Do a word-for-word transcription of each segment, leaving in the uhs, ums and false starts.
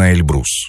на Эльбрус.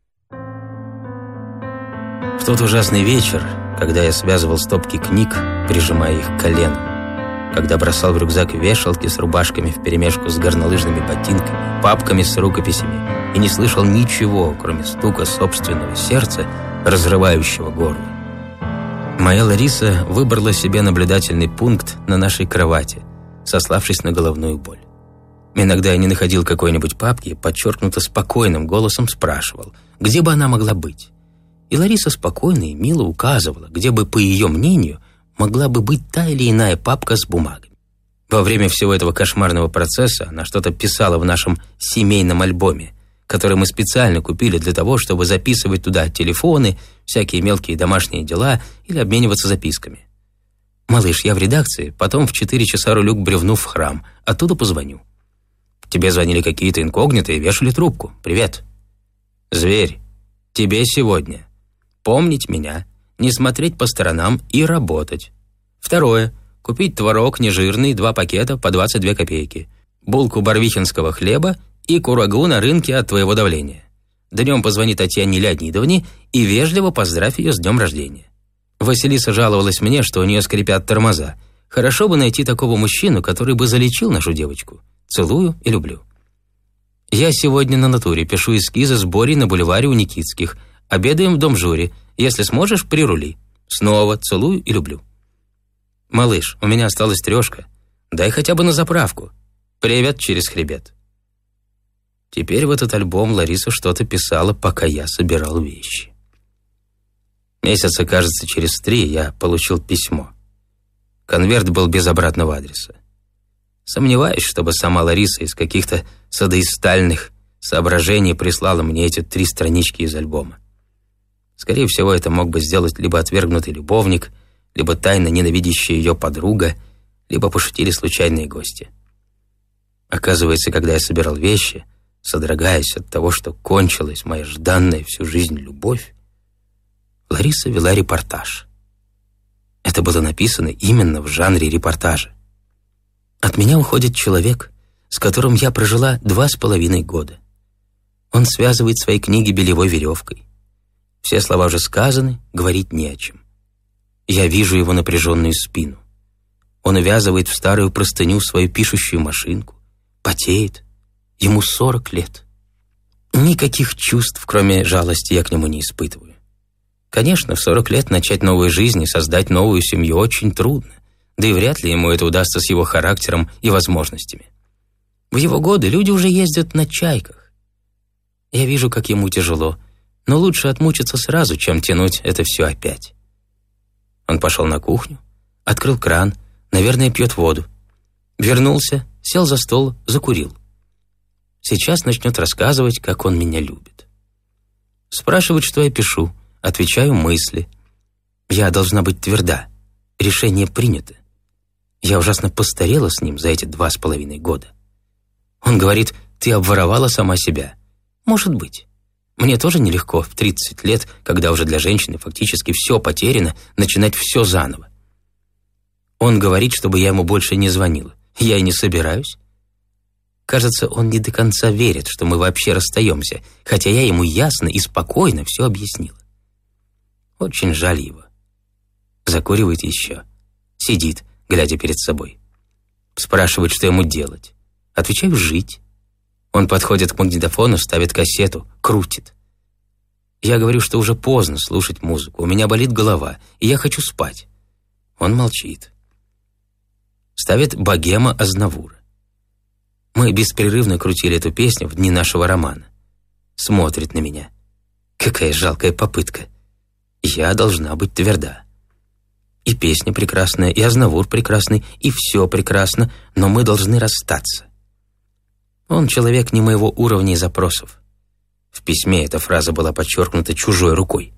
В тот ужасный вечер, когда я связывал стопки книг, прижимая их к коленам, когда бросал в рюкзак вешалки с рубашками вперемешку с горнолыжными ботинками, папками с рукописями, и не слышал ничего, кроме стука собственного сердца, разрывающего горло. Моя Лариса выбрала себе наблюдательный пункт на нашей кровати, сославшись на головную боль. Иногда я не находил какой-нибудь папки, подчеркнуто спокойным голосом спрашивал, где бы она могла быть. И Лариса спокойно и мило указывала, где бы, по ее мнению, могла бы быть та или иная папка с бумагами. Во время всего этого кошмарного процесса она что-то писала в нашем семейном альбоме, который мы специально купили для того, чтобы записывать туда телефоны, всякие мелкие домашние дела или обмениваться записками. «Малыш, я в редакции, потом в четыре часа рулю к бревну в храм, оттуда позвоню». «Тебе звонили какие-то инкогниты и вешали трубку. Привет». «Зверь, тебе сегодня помнить меня, не смотреть по сторонам и работать. Второе. Купить творог нежирный, два пакета по двадцать две копейки, булку барвихинского хлеба и курагу на рынке от твоего давления. Днем позвони Татьяне Леонидовне и вежливо поздравь ее с днем рождения. Василиса жаловалась мне, что у нее скрипят тормоза. Хорошо бы найти такого мужчину, который бы залечил нашу девочку. Целую и люблю. Я сегодня на натуре пишу эскизы с Борей на бульваре у Никитских. Обедаем в Дом-жюри. Если сможешь, прирули. Снова целую и люблю. Малыш, у меня осталась трешка. Дай хотя бы на заправку. Привет через хребет». Теперь в этот альбом Лариса что-то писала, пока я собирал вещи. Месяца, кажется, через три я получил письмо. Конверт был без обратного адреса. Сомневаюсь, чтобы сама Лариса из каких-то садоистальных соображений прислала мне эти три странички из альбома. Скорее всего, это мог бы сделать либо отвергнутый любовник, либо тайно ненавидящая ее подруга, либо пошутили случайные гости. Оказывается, когда я собирал вещи, содрогаясь от того, что кончилась моя жданная всю жизнь любовь, Лариса вела репортаж. Это было написано именно в жанре репортажа. От меня уходит человек, с которым я прожила два с половиной года. Он связывает свои книги белевой веревкой. Все слова уже сказаны, говорить не о чем. Я вижу его напряженную спину. Он увязывает в старую простыню свою пишущую машинку, потеет. Ему сорок лет. Никаких чувств, кроме жалости, я к нему не испытываю. Конечно, в сорок лет начать новую жизнь и создать новую семью очень трудно, да и вряд ли ему это удастся с его характером и возможностями. В его годы люди уже ездят на чайках. Я вижу, как ему тяжело, но лучше отмучиться сразу, чем тянуть это все опять. Он пошел на кухню, открыл кран, наверное, пьет воду. Вернулся, сел за стол, закурил. Сейчас начнет рассказывать, как он меня любит. Спрашивает, что я пишу. Отвечаю мысли. Я должна быть тверда. Решение принято. Я ужасно постарела с ним за эти два с половиной года. Он говорит, ты обворовала сама себя. Может быть. Мне тоже нелегко в тридцать лет, когда уже для женщины фактически все потеряно, начинать все заново. Он говорит, чтобы я ему больше не звонила. Я и не собираюсь. Кажется, он не до конца верит, что мы вообще расстаемся, хотя я ему ясно и спокойно все объяснила. Очень жаль его. Закуривает еще. Сидит, глядя перед собой. Спрашивает, что ему делать. Отвечаю, жить. Он подходит к магнитофону, ставит кассету, крутит. Я говорю, что уже поздно слушать музыку, у меня болит голова, и я хочу спать. Он молчит. Ставит «Богема» Азнавура. Мы беспрерывно крутили эту песню в дни нашего романа. Смотрит на меня. Какая жалкая попытка. Я должна быть тверда. И песня прекрасная, и Азнавур прекрасный, и все прекрасно, но мы должны расстаться. Он человек не моего уровня и запросов. В письме эта фраза была подчеркнута чужой рукой.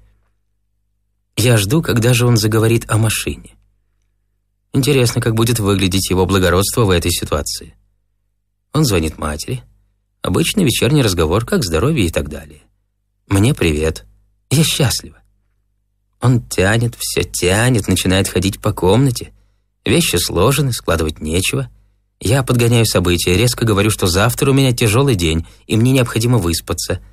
Я жду, когда же он заговорит о машине. Интересно, как будет выглядеть его благородство в этой ситуации. Он звонит матери. Обычный вечерний разговор, как здоровье и так далее. Мне привет. Я счастлива. Он тянет, все тянет, начинает ходить по комнате. Вещи сложены, складывать нечего. Я подгоняю события, резко говорю, что завтра у меня тяжелый день, и мне необходимо выспаться.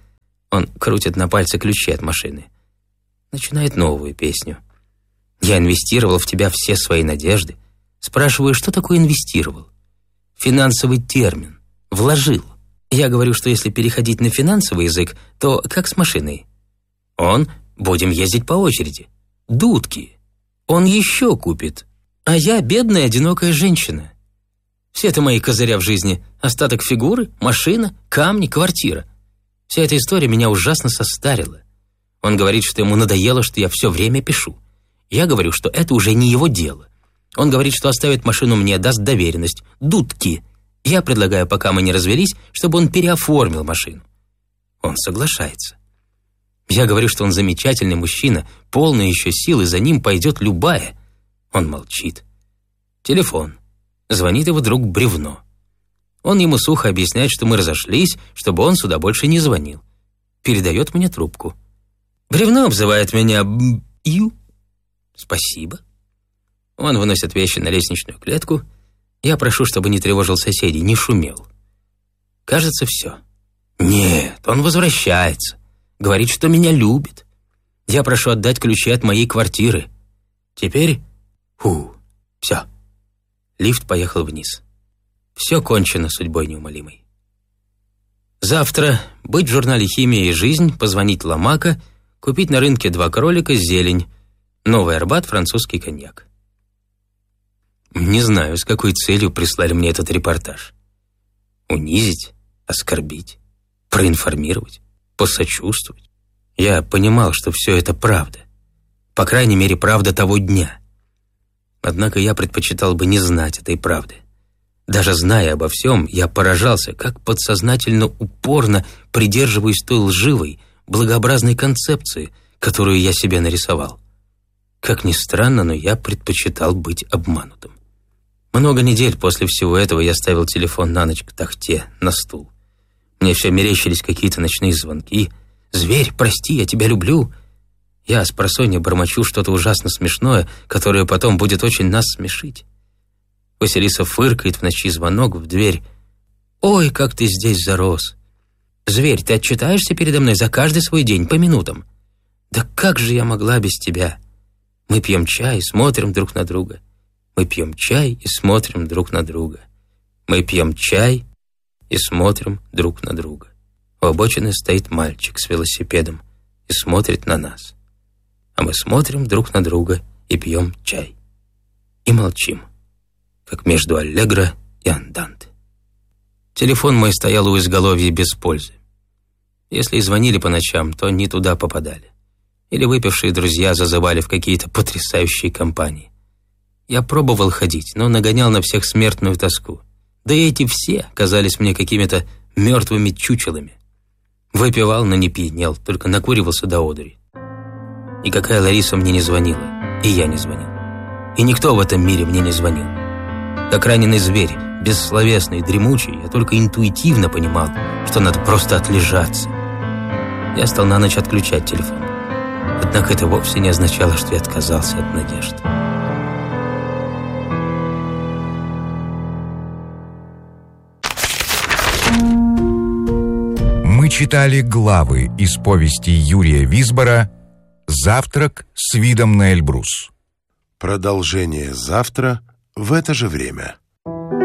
Он крутит на пальце ключи от машины. Начинает новую песню. Я инвестировал в тебя все свои надежды. Спрашиваю, что такое инвестировал? Финансовый термин. Вложил. Я говорю, что если переходить на финансовый язык, то как с машиной? Он: будем ездить по очереди. Дудки. Он еще купит. А я бедная, одинокая женщина. Все это мои козыря в жизни. Остаток фигуры, машина, камни, квартира. Вся эта история меня ужасно состарила. Он говорит, что ему надоело, что я все время пишу. Я говорю, что это уже не его дело. Он говорит, что оставит машину мне, даст доверенность. Дудки. Я предлагаю, пока мы не развелись, чтобы он переоформил машину. Он соглашается. Я говорю, что он замечательный мужчина, полный еще сил, и за ним пойдет любая. Он молчит. Телефон. Звонит его друг Бревно. Он ему сухо объясняет, что мы разошлись, чтобы он сюда больше не звонил. Передает мне трубку. Бревно обзывает меня Б***ю. Спасибо. Он выносит вещи на лестничную клетку. Я прошу, чтобы не тревожил соседей, не шумел. Кажется, все. Нет, он возвращается. Говорит, что меня любит. Я прошу отдать ключи от моей квартиры. Теперь... Фу, все. Лифт поехал вниз. Все кончено судьбой неумолимой. Завтра быть в журнале «Химия и жизнь», позвонить Ломака, купить на рынке два кролика, зелень, Новый Арбат, французский коньяк. Не знаю, с какой целью прислали мне этот репортаж. Унизить, оскорбить, проинформировать, посочувствовать. Я понимал, что все это правда. По крайней мере, правда того дня. Однако я предпочитал бы не знать этой правды. Даже зная обо всем, я поражался, как подсознательно упорно придерживаюсь той лживой, благообразной концепции, которую я себе нарисовал. Как ни странно, но я предпочитал быть обманутым. Много недель после всего этого я ставил телефон на ночь к тахте, на стул. Мне все мерещились какие-то ночные звонки. «Зверь, прости, я тебя люблю». Я с просонья бормочу что-то ужасно смешное, которое потом будет очень нас смешить. Василиса фыркает в ночи, звонок в дверь. «Ой, как ты здесь зарос! Зверь, ты отчитаешься передо мной за каждый свой день, по минутам. Да как же я могла без тебя? Мы пьем чай, смотрим друг на друга. Мы пьем чай и смотрим друг на друга. Мы пьем чай и смотрим друг на друга. У обочины стоит мальчик с велосипедом и смотрит на нас. А мы смотрим друг на друга и пьем чай. И молчим, как между аллегро и анданте. Телефон мой стоял у изголовья без пользы. Если и звонили по ночам, то не туда попадали. Или выпившие друзья зазывали в какие-то потрясающие компании. Я пробовал ходить, но нагонял на всех смертную тоску. Да и эти все казались мне какими-то мертвыми чучелами. Выпивал, но не пьянел, только накуривался до одури. Никакая Лариса мне не звонила, и я не звонил. И никто в этом мире мне не звонил. Как раненый зверь, бессловесный, дремучий, я только интуитивно понимал, что надо просто отлежаться. Я стал на ночь отключать телефон. Однако это вовсе не означало, что я отказался от надежд. Мы читали главы из повести Юрия Висбора «Завтрак с видом на Эльбрус». Продолжение завтра в это же время.